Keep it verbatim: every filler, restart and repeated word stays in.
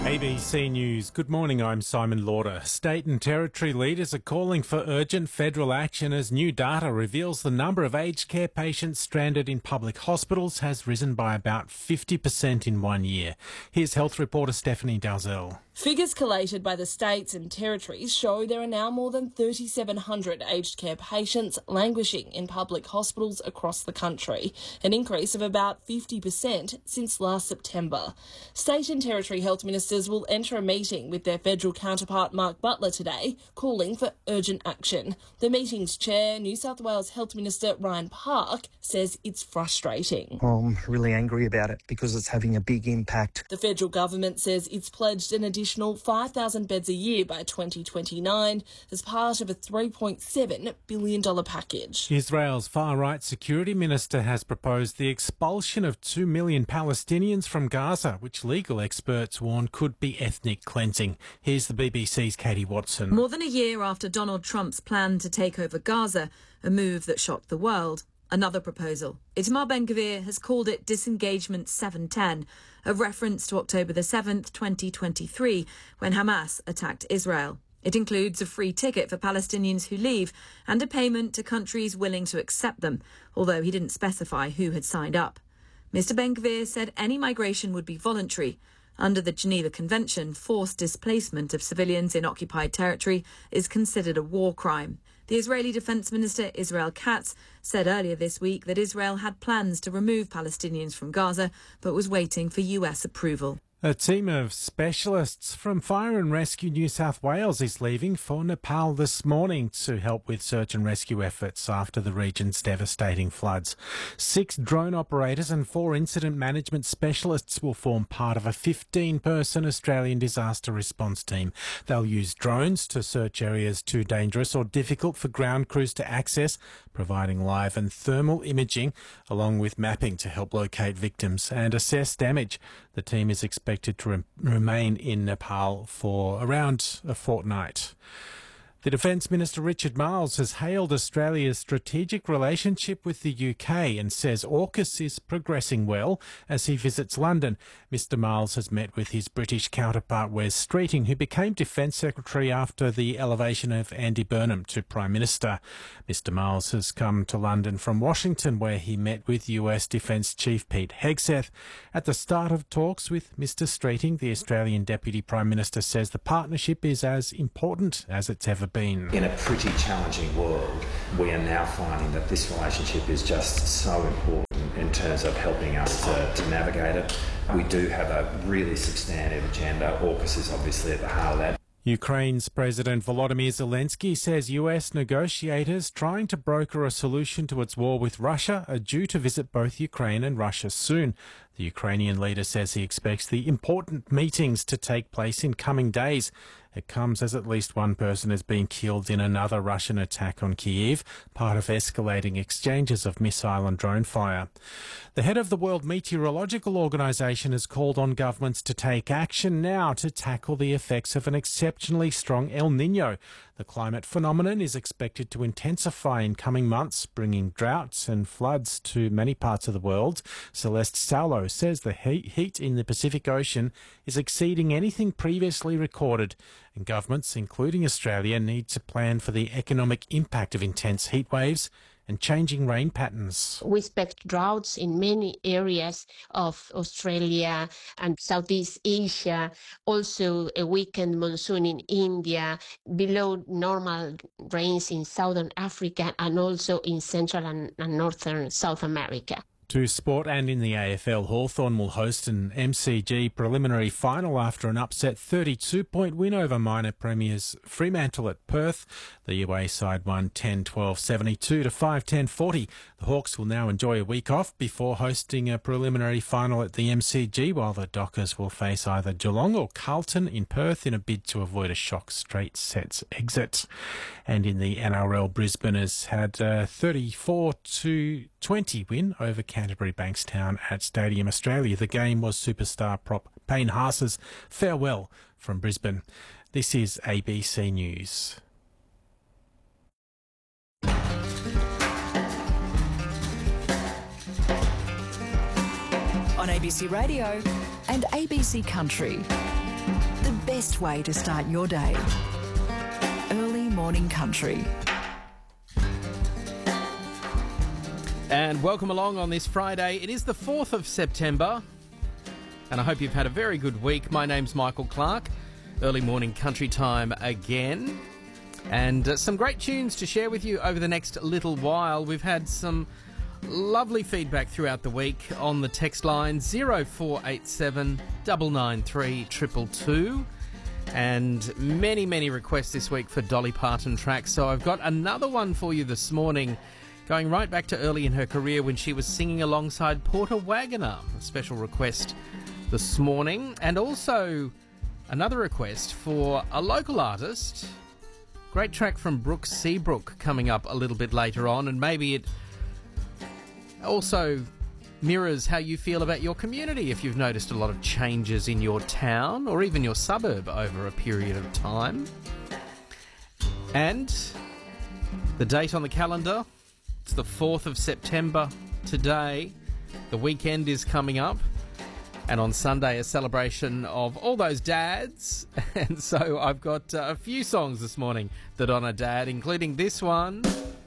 A B C News. Good morning, I'm Simon Lauder. State and territory leaders are calling for urgent federal action as new data reveals the number of aged care patients stranded in public hospitals has risen by about fifty percent in one year. Here's health reporter Stephanie Dalzell. Figures collated by the states and territories show there are now more than three thousand seven hundred aged care patients languishing in public hospitals across the country, an increase of about fifty percent since last September. State and territory health ministers will enter a meeting with their federal counterpart Mark Butler today, calling for urgent action. The meeting's chair, New South Wales Health Minister Ryan Park, says it's frustrating. I'm really angry about it because it's having a big impact. The federal government says it's pledged an additional five thousand beds a year by twenty twenty-nine as part of a three point seven billion dollars package. Israel's far-right security minister has proposed the expulsion of two million Palestinians from Gaza, which legal experts warn could be ethnic cleansing. Here's the B B C's Katie Watson. More than a year after Donald Trump's plan to take over Gaza, a move that shocked the world, another proposal. Itamar Ben-Gvir has called it Disengagement seven ten, a reference to October the seventh, twenty twenty-three, when Hamas attacked Israel. It includes a free ticket for Palestinians who leave and a payment to countries willing to accept them, although he didn't specify who had signed up. Mister Ben-Gvir said any migration would be voluntary. Under the Geneva Convention, forced displacement of civilians in occupied territory is considered a war crime. The Israeli Defence Minister Israel Katz said earlier this week that Israel had plans to remove Palestinians from Gaza, but was waiting for U S approval. A team of specialists from Fire and Rescue New South Wales is leaving for Nepal this morning to help with search and rescue efforts after the region's devastating floods. Six drone operators and four incident management specialists will form part of a fifteen-person Australian disaster response team. They'll use drones to search areas too dangerous or difficult for ground crews to access, providing live and thermal imaging along with mapping to help locate victims and assess damage. The team is expected to re- remain in Nepal for around a fortnight. The Defence Minister Richard Marles has hailed Australia's strategic relationship with the U K and says AUKUS is progressing well as he visits London. Mister Marles has met with his British counterpart Wes Streeting, who became Defence Secretary after the elevation of Andy Burnham to Prime Minister. Mister Marles has come to London from Washington, where he met with U S Defence Chief Pete Hegseth. At the start of talks with Mister Streeting, the Australian Deputy Prime Minister says the partnership is as important as it's ever been. In a pretty challenging world, we are now finding that this relationship is just so important in terms of helping us to, to navigate it. We do have a really substantive agenda. AUKUS is obviously at the heart of that. Ukraine's President Volodymyr Zelensky says U S negotiators trying to broker a solution to its war with Russia are due to visit both Ukraine and Russia soon. The Ukrainian leader says he expects the important meetings to take place in coming days. It comes as at least one person has been killed in another Russian attack on Kyiv, part of escalating exchanges of missile and drone fire. The head of the World Meteorological Organization has called on governments to take action now to tackle the effects of an exceptionally strong El Niño. The climate phenomenon is expected to intensify in coming months, bringing droughts and floods to many parts of the world. Celeste Saulo says the heat in the Pacific Ocean is exceeding anything previously recorded, and governments, including Australia, need to plan for the economic impact of intense heat waves and changing rain patterns. We expect droughts in many areas of Australia and Southeast Asia, also a weakened monsoon in India, below normal rains in Southern Africa and also in Central and, and Northern South America. To sport, and in the A F L, Hawthorn will host an M C G preliminary final after an upset thirty-two point win over minor premiers Fremantle at Perth. The away side won ten twelve seventy-two to five ten forty. The Hawks will now enjoy a week off before hosting a preliminary final at the M C G, while the Dockers will face either Geelong or Carlton in Perth in a bid to avoid a shock straight sets exit. And in the N R L, Brisbane has had a thirty-four to twenty win over Canterbury Bankstown at Stadium Australia. The game was superstar prop Payne Haas's farewell from Brisbane. This is A B C News. On A B C Radio and A B C Country. The best way to start your day. Early Morning Country. And welcome along on this Friday. It is the fourth of September, and I hope you've had a very good week. My name's Michael Clark. Early Morning Country time again. And uh, some great tunes to share with you over the next little while. We've had some lovely feedback throughout the week on the text line zero four eight seven nine nine three two two two, and many, many requests this week for Dolly Parton tracks. So I've got another one for you this morning, going right back to early in her career when she was singing alongside Porter Wagoner. A special request this morning, and also another request for a local artist. Great track from Brooke Seabrook coming up a little bit later on, and maybe it also mirrors how you feel about your community if you've noticed a lot of changes in your town or even your suburb over a period of time. And the date on the calendar, it's the fourth of September today. The weekend is coming up, and on Sunday a celebration of all those dads. And so I've got uh, a few songs this morning that honour Dad, including this one.